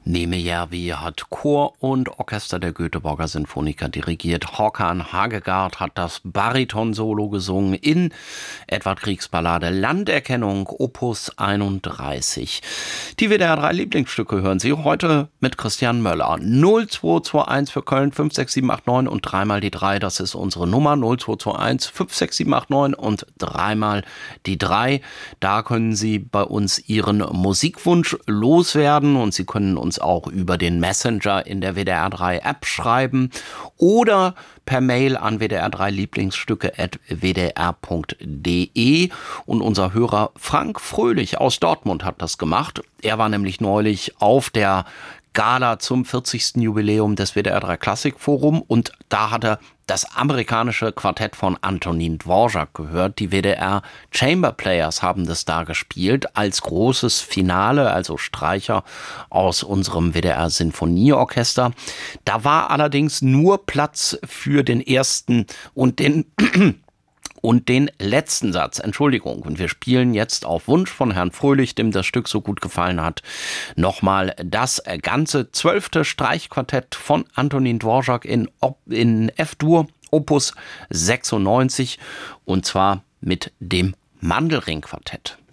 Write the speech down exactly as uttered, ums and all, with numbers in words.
Neme Järvi hat Chor und Orchester der Göteborger Sinfoniker dirigiert. Håkan Hagegard hat das Bariton-Solo gesungen in Edvard Griegs Ballade Landerkennung, Opus einunddreißig. Die W D R drei Lieblingsstücke hören Sie heute mit Christian Möller. null zwei zwei eins für Köln fünf sechs sieben acht neun und dreimal die drei, das ist unsere Nummer. null zwei zwei eins fünf sechs sieben acht neun und dreimal die drei. Da können Sie bei uns Ihren Musikwunsch loswerden und Sie können uns auch über den Messenger in der W D R drei App schreiben oder per Mail an w d r drei lieblingsstücke at w d r punkt d e. Und unser Hörer Frank Fröhlich aus Dortmund hat das gemacht. Er war nämlich neulich auf der Gala zum vierzigsten Jubiläum des W D R drei Klassikforum und da hat er das amerikanische Quartett von Antonín Dvořák gehört. Die W D R Chamber Players haben das da gespielt als großes Finale, also Streicher aus unserem W D R Sinfonieorchester. Da war allerdings nur Platz für den ersten und den Und den letzten Satz, Entschuldigung, und wir spielen jetzt auf Wunsch von Herrn Fröhlich, dem das Stück so gut gefallen hat, nochmal das ganze zwölfte Streichquartett von Antonín Dvořák in, in F-Dur, Opus sechsundneunzig, und zwar mit dem Mandelring-Quartett.